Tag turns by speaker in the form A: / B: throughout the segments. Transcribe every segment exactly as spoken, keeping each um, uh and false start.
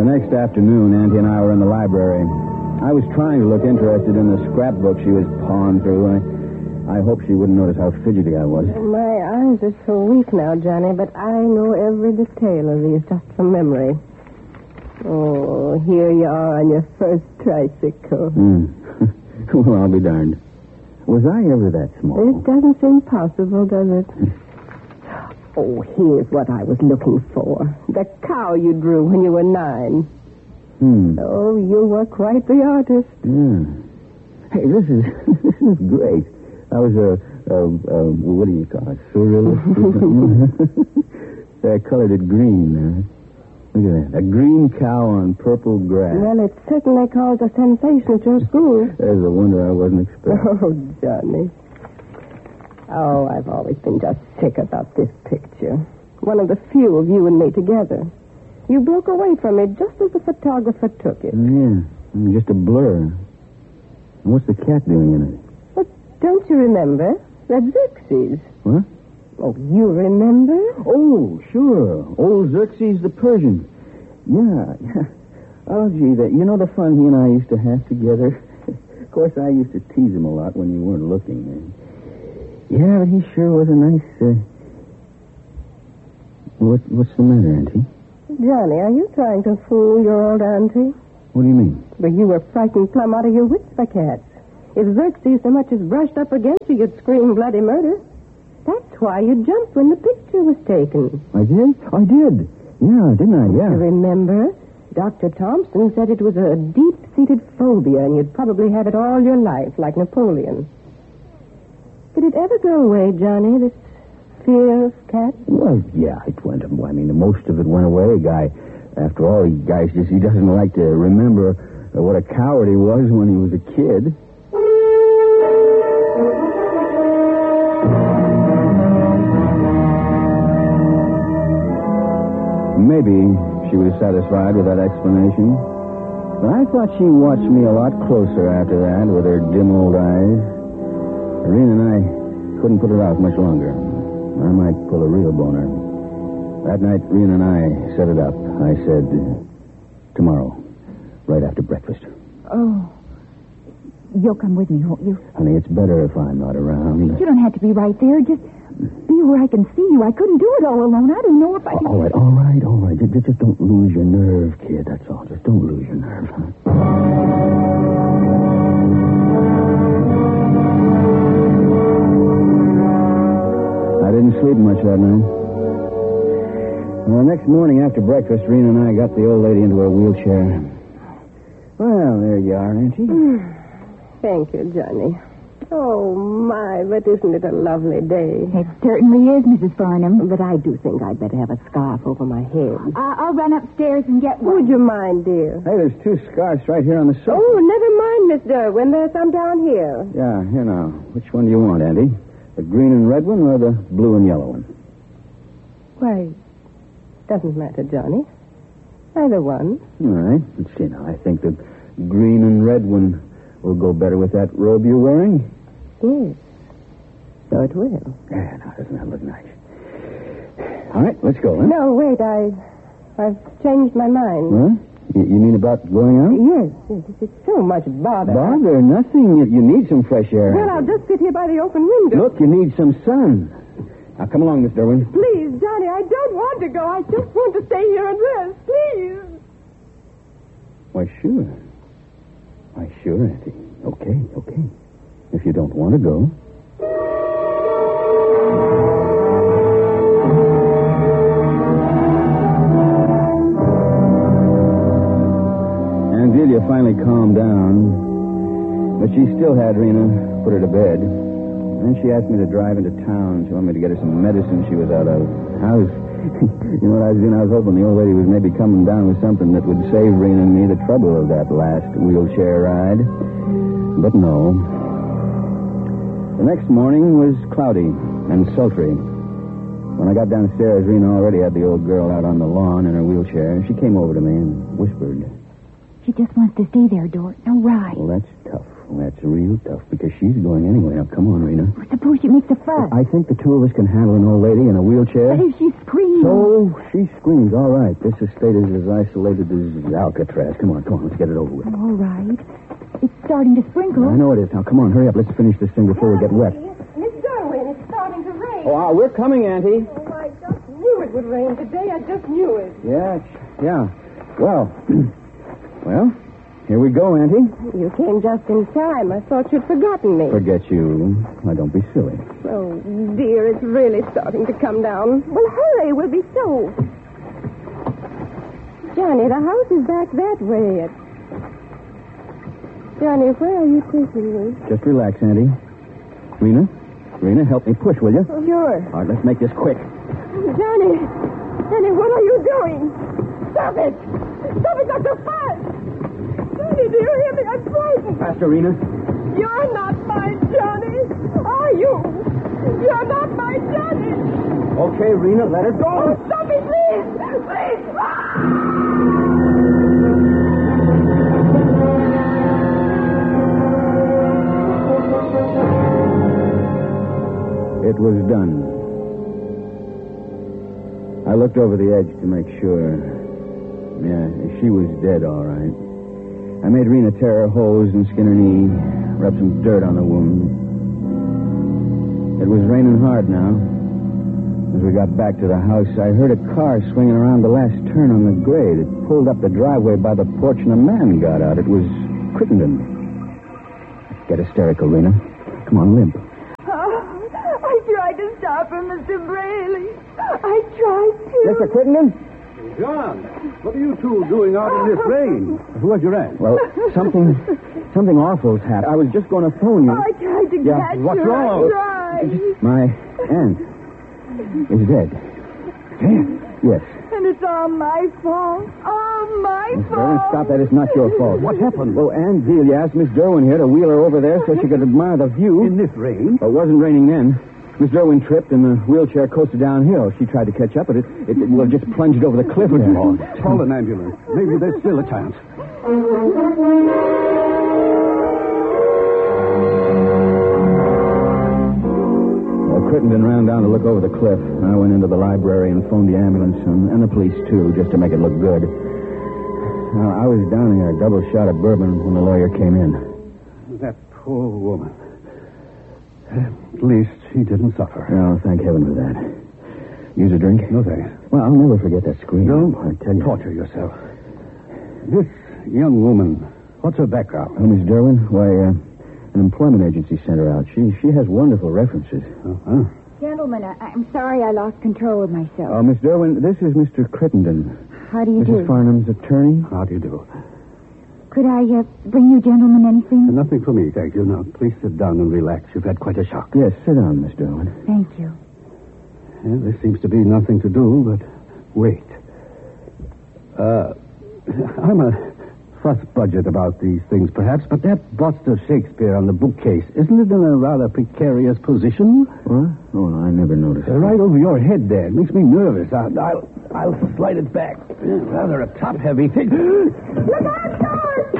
A: The next afternoon, Auntie and I were in the library. I was trying to look interested in the scrapbook she was pawing through. I, I hoped she wouldn't notice how fidgety I was.
B: My eyes are so weak now, Johnny, but I know every detail of these just from memory. Oh, here you are on your first tricycle.
A: Mm. Well, I'll be darned. Was I ever that small?
B: It doesn't seem possible, does it? Oh, here's what I was looking for. The cow you drew when you were nine.
A: Hmm.
B: Oh, you were quite the artist.
A: Yeah. Hey, this is this is great. I was a, a, a what do you call it? Surrealist? I colored it green. Uh, look at that. A green cow on purple grass.
B: Well, it certainly caused a sensation at your school.
A: There's a wonder I wasn't expecting.
B: Oh, Johnny. Oh, I've always been just sick about this picture. One of the few of you and me together. You broke away from it just as the photographer took it.
A: Yeah, just a blur. What's the cat doing in it?
B: But don't you remember? That's Xerxes.
A: What?
B: Oh, you remember?
A: Oh, sure. Old Xerxes the Persian. Yeah, yeah. Oh, gee, that, you know the fun he and I used to have together? Of course, I used to tease him a lot when you weren't looking. Man. Yeah, but he sure was a nice... Uh... What, what's the matter, Auntie?
B: Johnny, are you trying to fool your old auntie?
A: What do you mean?
B: But you were frightened plumb out of your wits for cats. If Xerxes so much as brushed up against you, you'd scream bloody murder. That's why you jumped when the picture was taken.
A: I did? I did. Yeah, didn't I? Yeah.
B: You remember? Doctor Thompson said it was a deep-seated phobia, and you'd probably have it all your life, like Napoleon. Did it ever go away, Johnny, this fear of cats?
A: Well, yeah, it went. I mean, most of it went away. Guy, after all, he, guys just, he doesn't like to remember uh, what a coward he was when he was a kid. Maybe she was satisfied with that explanation. But I thought she watched me a lot closer after that with her dim old eyes. Irene and I couldn't put it out much longer. I might pull a real boner. That night, Irene and I set it up. I said, tomorrow, right after breakfast.
C: Oh. You'll come with me, won't you?
A: Honey, it's better if I'm not around.
C: You don't have to be right there. Just be where I can see you. I couldn't do it all alone. I don't know if I can...
A: All right, all right, all right. Just, just don't lose your nerve, kid. That's all. Just don't lose your nerve, huh? I didn't sleep much that night. Well, the next morning after breakfast, Rena and I got the old lady into her wheelchair. Well, there you are, Auntie.
B: Thank you, Johnny. Oh, my, but isn't it a lovely day?
C: It certainly is, Missus Farnham.
B: But I do think I'd better have a scarf over my head.
C: Uh, I'll run upstairs and get one.
B: Would you mind, dear?
A: Hey, there's two scarves right here on the sofa.
B: Oh, never mind, Miss Derwin. There's some down here.
A: Yeah, here now. Which one do you want, Auntie? The green and red one or the blue and yellow one?
B: Why, doesn't matter, Johnny. Either one.
A: All right. Let's see now. I think the green and red one will go better with that robe you're wearing.
B: Yes. So it will.
A: Yeah, now, doesn't that look nice? All right, let's go, huh?
B: No, wait, I, I've changed my mind.
A: Huh? You, you mean about going out?
B: Yes, yes, it's so much bother.
A: Bother? Nothing. You, you need some fresh air.
B: Well, I'll just sit here by the open window.
A: Look, you need some sun. Now, come along, Miss Derwin.
B: Please, Johnny, I don't want to go. I just want to stay here and rest. Please.
A: Why, sure. Why, sure, Auntie. Okay, okay. If you don't want to go. Aunt Delia finally calmed down, but she still had Rena put her to bed. Then she asked me to drive into town. She wanted me to get her some medicine she was out of. I was, you know what I was doing? I was hoping the old lady was maybe coming down with something that would save Rena and me the trouble of that last wheelchair ride. But no. The next morning was cloudy and sultry. When I got downstairs, Rena already had the old girl out on the lawn in her wheelchair. She came over to me and whispered.
C: She just wants to stay there, Dort. No ride.
A: Well, that's tough. Well, that's real tough because she's going anyway. Now, come on, Rena.
C: Suppose she makes a fuss.
A: I think the two of us can handle an old lady in a wheelchair.
C: But if she screams...
A: So, she screams, all right. This estate is as isolated as Alcatraz. Come on, come on, let's get it over with.
C: All right. It's starting to sprinkle.
A: I know it is. Now, come on, hurry up. Let's finish this thing before we get wet.
B: Miss Darwin, it's starting to rain.
A: Oh, uh, we're coming, Auntie.
B: Oh, I just knew it would rain today. I just knew it.
A: Yeah, yeah. Well, well, here we go, Auntie.
B: You came just in time. I thought you'd forgotten me.
A: Forget you. Now, don't be silly.
B: Oh, dear, it's really starting to come down. Well, hurry. We'll be soaked. Johnny, the house is back that way. Johnny, where are you taking me?
A: Just relax, Auntie. Rena, Rena, help me push, will you?
B: Sure.
A: All right, let's make this quick.
B: Johnny, Johnny, what are you doing? Stop it! Stop it, Doctor Fudge! Johnny, do you hear me? I'm frightened.
A: Faster, Rena.
B: You're not my Johnny, are you? You're not my Johnny.
A: Okay, Rena, let her go.
B: Oh, stop it, please! Please!
A: It was done. I looked over the edge to make sure. Yeah, she was dead, all right. I made Rena tear her hose and skin her knee, rub some dirt on the wound. It was raining hard now. As we got back to the house, I heard a car swinging around the last turn on the grade. It pulled up the driveway by the porch, and a man got out. It was Crittenden. Get hysterical, Rena. Come on, limp.
C: I tried to stop her, Mister Braley. I tried to.
A: Mister Crittenden?
D: John, what are you two doing out in this rain? Who was your aunt?
A: Well, something something awful's happened. I was just going to phone you.
C: I tried to
A: Yeah,
C: catch
A: what's
C: her.
A: wrong?
C: I tried.
A: My aunt is dead. Dead? Yes.
C: And it's all my fault. All my
A: Miss
C: fault.
A: Derwin, stop that. It's not your fault. What happened? Well, Aunt Delia asked Miss Derwin here to wheel her over there so she could admire the view.
D: In this rain?
A: Well, it wasn't raining then. Miss Derwin tripped and the wheelchair coasted downhill. She tried to catch up, but it, it, it well, just plunged over the cliff there.
D: Lord, call an ambulance. Maybe there's still a chance.
A: Well, Crittenden ran down to look over the cliff. I went into the library and phoned the ambulance and, and the police, too, just to make it look good. Now, I was down here, a double shot of bourbon when the lawyer came in.
D: That poor woman. At least she didn't suffer.
A: Oh, thank heaven for that. Use a drink?
D: No, thanks.
A: Well, I'll never forget that scream.
D: Don't
A: I tell you.
D: torture yourself. This young woman, what's her background?
A: Oh, Miss Derwin? Why, uh, an employment agency sent her out. She she has wonderful references.
D: Uh-huh.
C: Gentlemen, I, I'm sorry I lost control of myself.
A: Oh, Miss Derwin, this is Mister Crittenden.
C: How do you
A: Missus
C: do?
A: Farnham's attorney.
D: How do you do?
C: Could I uh, bring you gentlemen anything?
D: Nothing for me, thank you. Now, please sit down and relax. You've had quite a shock.
A: Yes, sit down, Miss Derwin.
C: Thank you.
D: Yeah, there seems to be nothing to do but wait. Uh, I'm a fuss budget about these things, perhaps, but that bust of Shakespeare on the bookcase, isn't it in a rather precarious position?
A: What? Oh, no, I never noticed.
D: Uh, right over your head there. It makes me nervous. I'll, I'll, I'll slide it back. Yeah, rather a top-heavy thing.
B: Look out, George!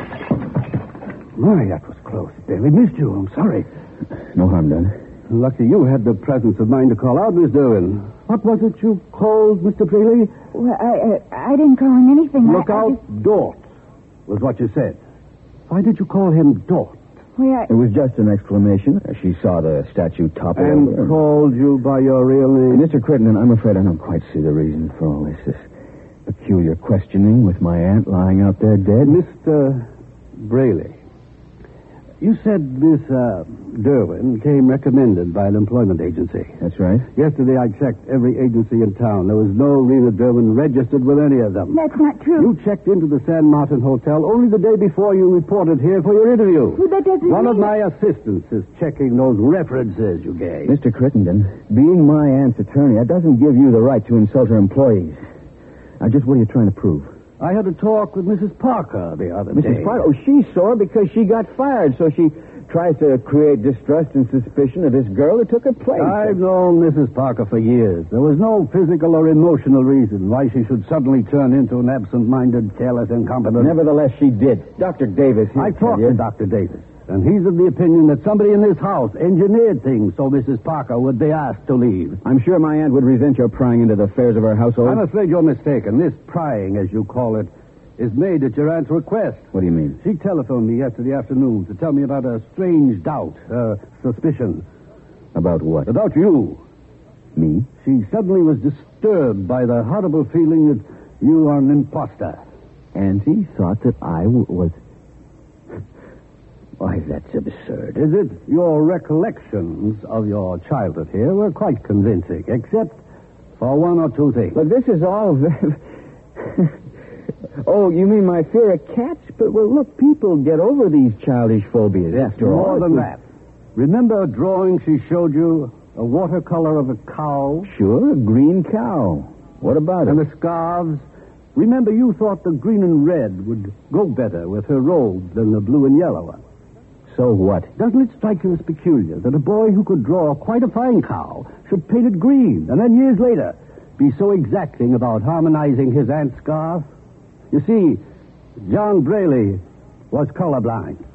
D: My, that was close. Barely missed you. I'm sorry.
A: No harm done.
D: Lucky you had the presence of mind to call out, Miss Derwin. What was it you called, Mister Braley?
C: Well, I, uh, I didn't call him anything.
D: Look
C: I, I
D: out,
C: just-
D: Dort, was what you said. Why did you call him Dort?
C: Well, I...
A: It was just an exclamation. She saw the statue topple
D: And
A: over.
D: called you by your real name?
A: Mister Crittenden, I'm afraid I don't quite see the reason for all this. This peculiar questioning with my aunt lying out there dead.
D: Mister Braley, you said Miss uh, Derwin came recommended by an employment agency.
A: That's right.
D: Yesterday I checked every agency in town. There was no Rena Derwin registered with any of them.
C: That's not true.
D: You checked into the San Martin Hotel only the day before you reported here for your interview.
C: Well, that doesn't
D: One of
C: mean-
D: my assistants is checking those references you gave.
A: Mister Crittenden, being my aunt's attorney, that doesn't give you the right to insult her employees. Now, just what are you trying to prove?
D: I had a talk with Missus Parker the other
A: Missus
D: day.
A: Parker? Oh, she's sore because she got fired, so she tries to create distrust and suspicion of this girl who took her place.
D: I've known Missus Parker for years. There was no physical or emotional reason why she should suddenly turn into an absent-minded, careless, incompetent...
A: Nevertheless, she did. Doctor Davis,
D: I
A: he'll tell
D: talked
A: you.
D: to Doctor Davis. And he's of the opinion that somebody in this house engineered things so Missus Parker would be asked to leave.
A: I'm sure my aunt would resent your prying into the affairs of our household.
D: I'm afraid you're mistaken. This prying, as you call it, is made at your aunt's request.
A: What do you mean?
D: She telephoned me yesterday afternoon to tell me about a strange doubt, uh, suspicion.
A: About what?
D: About you.
A: Me?
D: She suddenly was disturbed by the horrible feeling that you are an imposter.
A: Auntie thought that I w- was... Why, that's absurd.
D: Is it? Your recollections of your childhood here were quite convincing, except for one or two things.
A: But this is all very... Oh, you mean my fear of cats? But, well, look, people get over these childish phobias.
D: Yes,
A: after
D: more
A: all.
D: than that. Remember a drawing she showed you? A watercolor of a cow?
A: Sure, a green cow. What about
D: And
A: it?
D: the scarves? Remember you thought the green and red would go better with her robe than the blue and yellow one.
A: So what?
D: Doesn't it strike you as peculiar that a boy who could draw quite a fine cow should paint it green, and then years later be so exacting about harmonizing his aunt's scarf? You see, John Braley was colorblind.